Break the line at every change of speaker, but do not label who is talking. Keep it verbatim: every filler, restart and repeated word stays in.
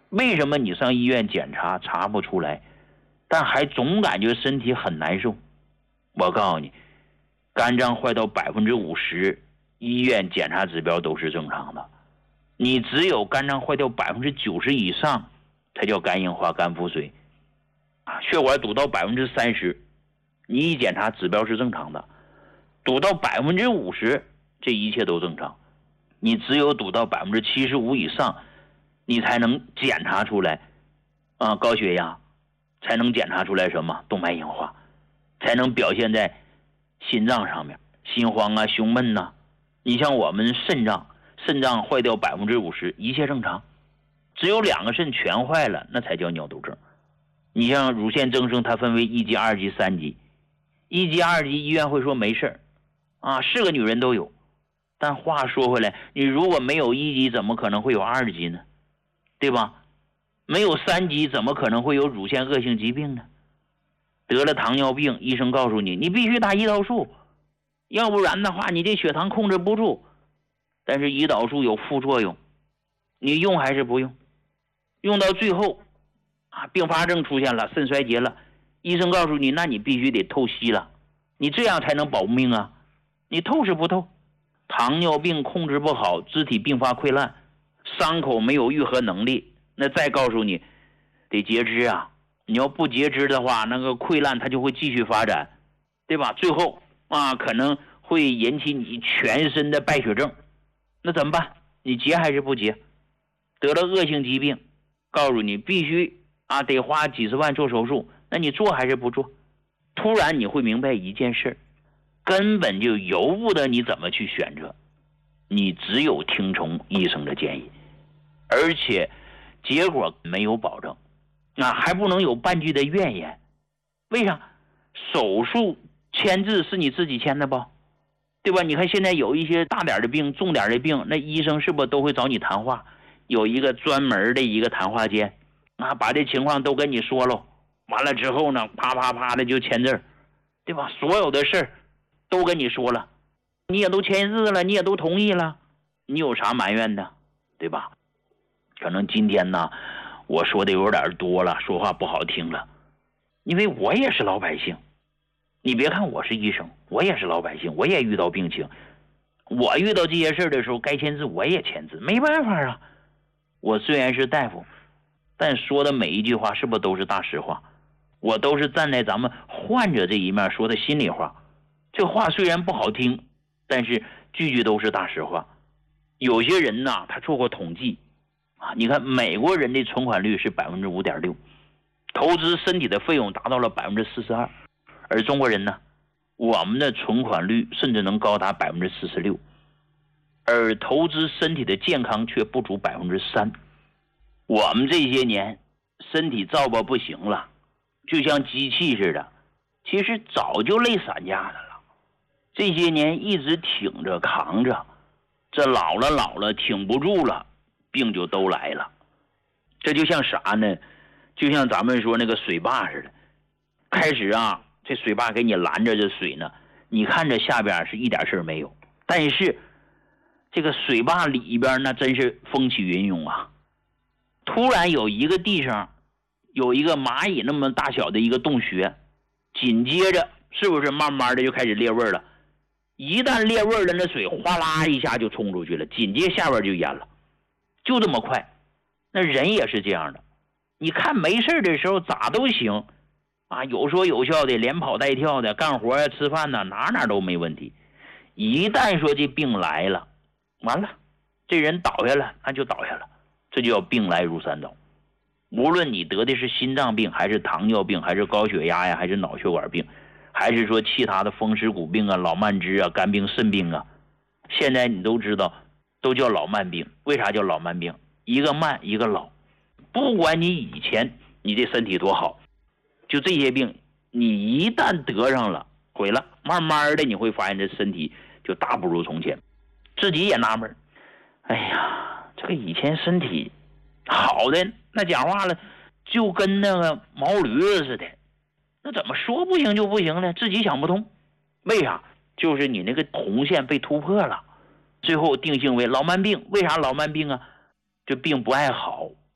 为什么你上医院检查查不出来，但还总感觉身体很难受？我告诉你，肝脏坏到百分之五十，医院检查指标都是正常的。你只有肝脏坏掉百分之九十以上，才叫肝硬化、肝腹水。啊，血管堵到百分之三十，你一检查指标是正常的；堵到百分之五十，这一切都正常。你只有堵到百分之七十五以上，你才能检查出来啊高血压，才能检查出来什么动脉硬化，才能表现在心脏上面，心慌啊、胸闷呐、啊。你像我们肾脏，肾脏坏掉百分之五十，一切正常，只有两个肾全坏了，那才叫尿毒症。你像乳腺增生，它分为一级、二级、三级。一级、二级医院会说没事啊，是个女人都有。但话说回来，你如果没有一级，怎么可能会有二级呢？对吧？没有三级，怎么可能会有乳腺恶性疾病呢？得了糖尿病，医生告诉你，你必须打胰岛素，要不然的话，你这血糖控制不住。但是胰岛素有副作用，你用还是不用？用到最后啊，并发症出现了，肾衰竭了，医生告诉你，那你必须得透析了，你这样才能保命啊！你透是不透？糖尿病控制不好，肢体并发溃烂，伤口没有愈合能力，那再告诉你得截肢啊！你要不截肢的话，那个溃烂它就会继续发展，对吧？最后啊，可能会引起你全身的败血症，那怎么办？你截还是不截？得了恶性疾病，告诉你必须啊得花几十万做手术，那你做还是不做？突然你会明白一件事，根本就由不得你怎么去选择，你只有听从医生的建议，而且结果没有保证，啊，还不能有半句的怨言。为啥？手术签字是你自己签的不？对吧？你看现在有一些大点的病、重点的病，那医生是不是都会找你谈话？有一个专门的一个谈话间啊，把这情况都跟你说了，完了之后呢，啪啪啪的就签字，对吧？所有的事都跟你说了，你也都签字了，你也都同意了，你有啥埋怨的？对吧？可能今天呢，我说的有点多了，说话不好听了，因为我也是老百姓。你别看我是医生，我也是老百姓，我也遇到病情，我遇到这些事的时候，该签字我也签字，没办法啊。我虽然是大夫，但说的每一句话是不是都是大实话？我都是站在咱们患者这一面说的心里话。这话虽然不好听，但是句句都是大实话。有些人呢，他做过统计啊，你看美国人的存款率是百分之五点六，投资身体的费用达到了百分之四十二，而中国人呢，我们的存款率甚至能高达百分之四十六，而投资身体的健康却不足百分之三。我们这些年身体造吧不行了，就像机器似的，其实早就累散架的了。这些年一直挺着扛着，这老了老了挺不住了，病就都来了。这就像啥呢？就像咱们说那个水坝似的，开始啊，这水坝给你拦着这水呢，你看着下边是一点事没有，但是这个水坝里边那真是风起云涌啊。突然有一个地上有一个蚂蚁那么大小的一个洞穴，紧接着是不是慢慢的就开始裂味了？一旦裂味了，那水哗啦一下就冲出去了，紧接下边就淹了，就这么快。那人也是这样的，你看没事的时候咋都行啊，有说有笑的，连跑带跳的，干活呀、吃饭呢，哪哪都没问题。一旦说这病来了，完了，这人倒下了，那就倒下了，这就叫病来如山倒。无论你得的是心脏病，还是糖尿病，还是高血压呀，还是脑血管病，还是说其他的风湿骨病啊、老慢支啊、肝病、肾病啊，现在你都知道，都叫老慢病。为啥叫老慢病？一个慢，一个老。不管你以前你这身体多好，就这些病，你一旦得上了，毁了，慢慢的你会发现这身体就大不如从前。自己也纳闷，哎呀，这个以前身体好的，那讲话了就跟那个毛驴子似的，那怎么说不行就不行呢？自己想不通。为啥？就是你那个红线被突破了，最后定性为老慢病。为啥老慢病啊？这病不爱好，